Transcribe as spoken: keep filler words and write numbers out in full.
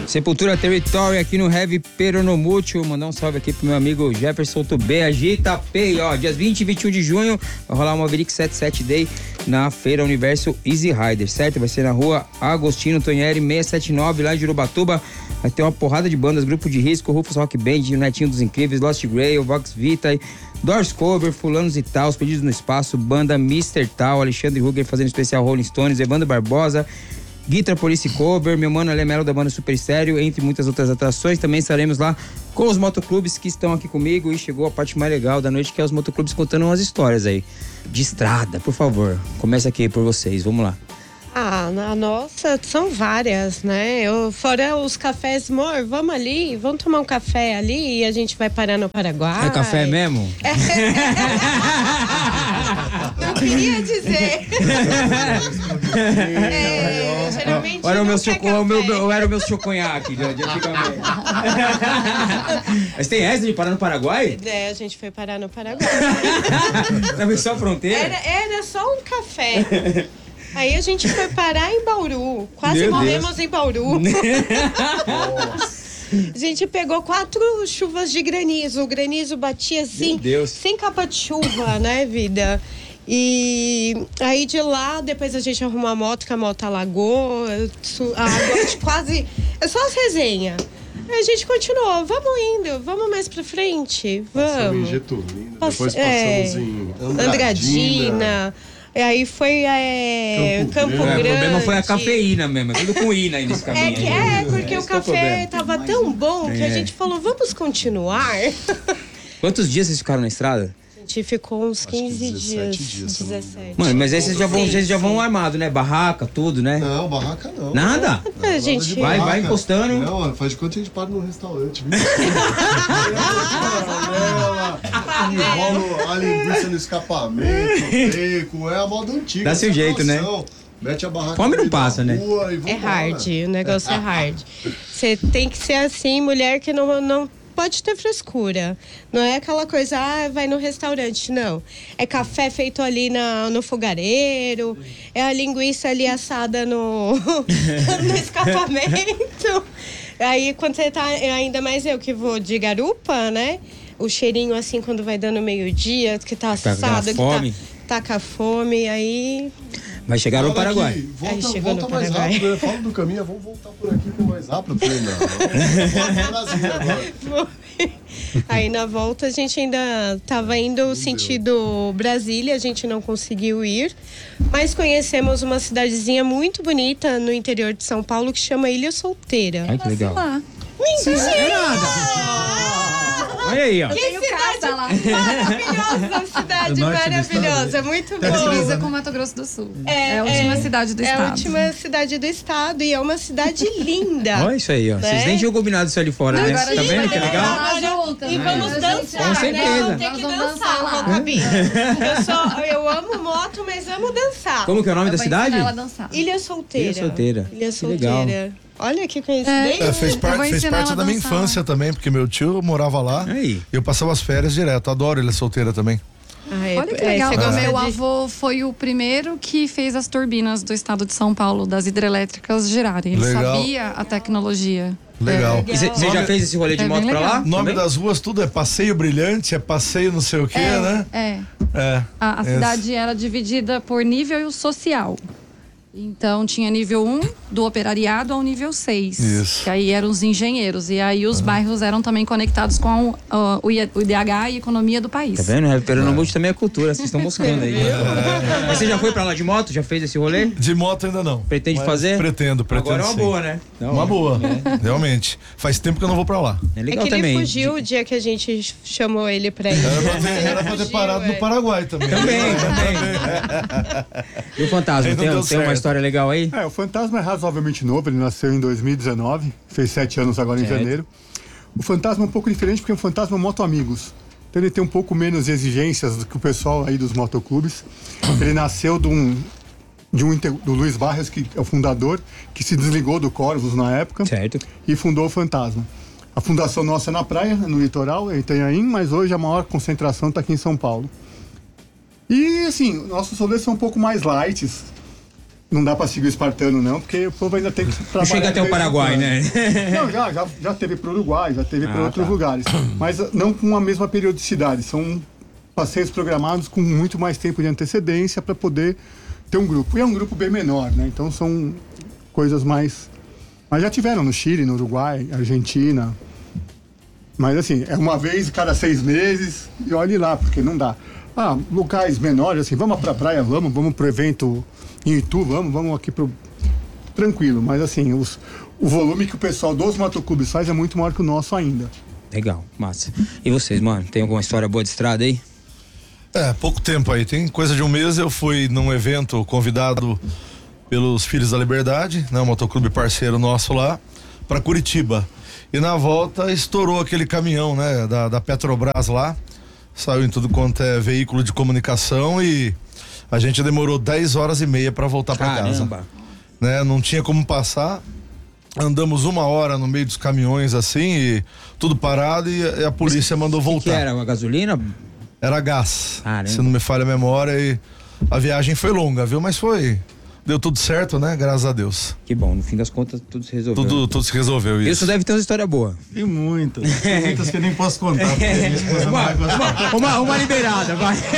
Sepultura Territory aqui no Heavy Peronomútil. Mandar um salve aqui pro meu amigo Jefferson Tubê, Agita Pay, ó. Dias vinte e vinte e um de junho vai rolar uma Maverick setenta e sete Day na Feira Universo Easy Rider, certo? Vai ser na rua Agostinho Tonheri seiscentos e setenta e nove, lá em Jurubatuba. Vai ter uma porrada de bandas, Grupo de Risco, Rufus Rock Band, o Netinho dos Incríveis, Lost Grey, o Vox Vitae, Doors Cover, Fulanos e Tal, Os Pedidos no Espaço, banda mister Tal, Alexandre Ruger fazendo especial Rolling Stones, Evandro Barbosa, Guitar Police Cover, meu mano Alemelo da banda Super Estéreo, entre muitas outras atrações. Também estaremos lá com os motoclubes que estão aqui comigo e chegou a parte mais legal da noite, que é os motoclubes contando umas histórias aí de estrada. Por favor, começa aqui por vocês, vamos lá. Ah, na nossa, são várias, né? Eu, fora os cafés, amor, vamos ali, vamos tomar um café ali e a gente vai parar no Paraguai. É café mesmo? É. Não queria dizer. É, geralmente era o meu choco, meu, era o meu choconhaque de antigamente. Mas tem essa de parar no Paraguai? É, a gente foi parar no Paraguai. Atravessou a fronteira? Era, era só um café. Aí a gente foi parar em Bauru. Quase Meu morremos Deus. em Bauru. A gente pegou quatro chuvas de granizo. O granizo batia assim, sem capa de chuva, né, vida? E aí de lá, depois a gente arrumou a moto, que a moto alagou. A água quase... É só as resenhas. Aí a gente continuou, vamos indo, vamos mais pra frente, vamos. Passamos em Getulina, Pass... depois é... passamos em Andradina. Andradina. E aí foi é, Campo, Campo Grande. Grande. O problema foi a cafeína mesmo, tudo com ina aí nesse caminho. É, que é porque é, o café é tava tão bom que é. a gente falou, vamos continuar. Quantos dias vocês ficaram na estrada? A gente ficou uns quinze dezessete dias. dias, dezessete. Mano, mas aí vocês já vão, vocês já vão armados, né? Barraca, tudo, né? Não, barraca não. Nada? Não, a gente vai, vai encostando. Não, faz de conta que a gente para no restaurante. Enrola a linguiça no escapamento, bacon, é a moda antiga. Dá seu jeito, né? Mete a barraca. Fome não passa, né? É hard, o negócio é hard. Você tem que ser assim, mulher que não... não pode ter frescura. Não é aquela coisa, ah, vai no restaurante, não. É café feito ali na, no fogareiro, é a linguiça ali assada no, no escapamento. Aí, quando você tá, ainda mais eu que vou de garupa, né? O cheirinho assim, quando vai dando meio-dia, que tá assado, que tá, tá com a fome, aí... Mas chegaram no Paraguai. Aqui, volta aí chegou volta no mais Paraguai. rápido, né? Fala do caminho, vamos voltar por aqui que é mais rápido. Eu falei, não, vamos Brasil agora. Aí na volta a gente ainda estava indo sentido Brasília, a gente não conseguiu ir, mas conhecemos uma cidadezinha muito bonita no interior de São Paulo que chama Ilha Solteira. Ai, que legal. Mentira! Olha aí, ó. Que cidade maravilhosa, cidade maravilhosa, muito boa. Divisa com Mato Grosso do Sul. É, é a última é, cidade do é estado. É a última cidade do estado e é uma cidade linda. Olha isso aí, ó. Né? Vocês nem tinham combinado isso ali fora, Não, né? agora tá sim, vendo que é legal? Agora, e vamos Ai, dançar, com certeza. né? Vamos ter que Nós vamos dançar, dançar Rocabinho. Eu, sou, eu amo moto, mas amo dançar. Como que é o nome Eu da vou cidade? ensinar ela a dançar. Ilha Solteira. Ilha Solteira. Ilha Que Solteira. legal. Olha que coincidência. É, fez, par, Eu vou fez ensinar parte ela da a minha dançar. infância também, porque meu tio morava lá. Aí. Eu passava as férias direto. Adoro ele solteira também. Ah, é, Olha que é, legal. você O gosta meu de- avô foi o primeiro que fez as turbinas do estado de São Paulo, das hidrelétricas girarem. Ele Legal. sabia a tecnologia. Legal. E você já fez esse rolê de É moto bem pra lá? legal. O nome também? das ruas tudo é Passeio Brilhante, é Passeio não sei o quê, né? É. É. A, a Esse. cidade era dividida por nível social. Então tinha nível um do operariado ao nível seis. Isso. Que aí eram os engenheiros. E aí os bairros eram também conectados com uh, o I- o I D H e a economia do país. Tá vendo? É, Pernambuco também é cultura, vocês estão buscando aí. Mas você já foi pra lá de moto? Já fez esse rolê? De moto ainda não. Pretende Mas fazer? Pretendo, pretendo. Agora é uma sim. boa, né? Não, Uma boa, É, realmente. Faz tempo que eu não vou pra lá. é É legal que também. ele fugiu o dia que a gente chamou ele pra ir. Era pra ter, era pra ter Fugiu, parado é. no Paraguai também. Também, também. E o Fantasma, Ainda tem, deu tem uma certo. história legal aí? É, o Fantasma é razoavelmente novo, ele nasceu em dois mil e dezenove, fez sete anos agora em Certo. janeiro. O Fantasma é um pouco diferente porque o Fantasma é um moto amigos. Então ele tem um pouco menos exigências do que o pessoal aí dos motoclubes. Ele nasceu de um, de um inter- do Luiz Barros, que é o fundador, que se desligou do Corvus na época Certo. e fundou o Fantasma. A fundação nossa é na praia, no litoral, em Itanhaém, mas hoje a maior concentração está aqui em São Paulo. E assim, nossos rolês são um pouco mais light. não dá para seguir o espartano, não, porque o povo ainda tem que trabalhar. Não chega até o Paraguai, né? Não, já, já, já teve para o Uruguai, já teve ah, para outros tá. lugares. Mas não com a mesma periodicidade. São passeios programados com muito mais tempo de antecedência para poder ter um grupo. E é um grupo bem menor, né? Então são coisas mais... Mas já tiveram no Chile, no Uruguai, Argentina. Mas assim, é uma vez cada seis meses e olhe lá, porque não dá. Ah, locais menores, assim, vamos pra praia, vamos, vamos pro evento em Itu, vamos, vamos aqui pro... Tranquilo, mas assim, os, o volume que o pessoal dos motoclubes faz é muito maior que o nosso ainda. Legal, massa. E vocês, mano, tem alguma história boa de estrada aí? É, pouco tempo aí, tem coisa de um mês eu fui num evento convidado pelos Filhos da Liberdade, né, um motoclube parceiro nosso lá, pra Curitiba. E na volta estourou aquele caminhão, né, da, da Petrobras lá, saiu em tudo quanto é veículo de comunicação e a gente demorou dez horas e meia pra voltar pra casa. Né, não tinha como passar, andamos uma hora no meio dos caminhões assim e tudo parado e a, e a polícia mandou voltar. O que era? Uma gasolina? Era gás, Caramba. Se não me falha a memória, e a viagem foi longa, viu? Mas foi, deu tudo certo, né? Graças a Deus. Que bom, no fim das contas tudo se resolveu. Tudo, tudo se resolveu, isso. Isso deve ter uma história boa. Tem muitas, tem muitas que eu nem posso contar, porque a minha esposa não vai gostar. Uma, uma liberada, vai.